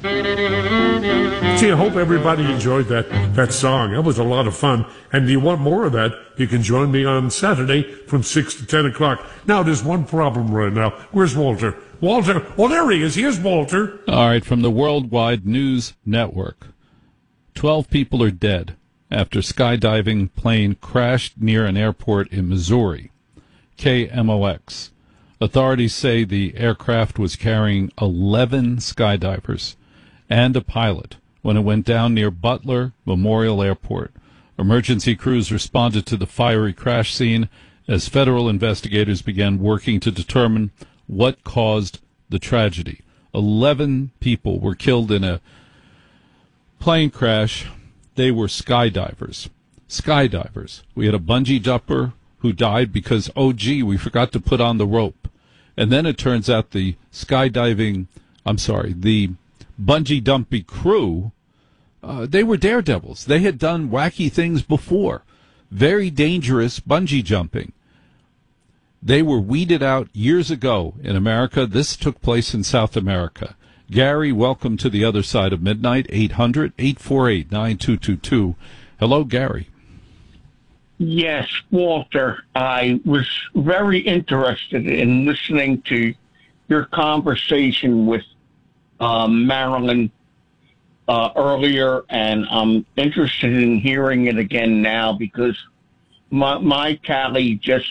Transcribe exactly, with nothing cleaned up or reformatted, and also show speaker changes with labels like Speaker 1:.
Speaker 1: Gee, I hope everybody enjoyed that, that song. That was a lot of fun. And do you want more of that? You can join me on Saturday from six to ten o'clock. Now, there's one problem right now. Where's Walter? Walter? Oh, there he is. Here's Walter.
Speaker 2: All right, from the Worldwide News Network. Twelve people are dead after skydiving plane crashed near an airport in Missouri. K M O X. Authorities say the aircraft was carrying eleven skydivers and a pilot when it went down near Butler Memorial Airport. Emergency crews responded to the fiery crash scene as federal investigators began working to determine what caused the tragedy. Eleven people were killed in a plane crash. They were skydivers. Skydivers. We had a bungee jumper who died because, oh, gee, we forgot to put on the rope. And then it turns out the skydiving, I'm sorry, the bungee jumping crew, uh, they were daredevils. They had done wacky things before. Very dangerous bungee jumping. They were weeded out years ago in America. This took place in South America. Gary, welcome to the other side of midnight, eight hundred, eight four eight, nine two two two. Hello, Gary.
Speaker 3: Yes, Walter. I was very interested in listening to your conversation with um, Marilyn uh, earlier, and I'm interested in hearing it again now because my, my tally just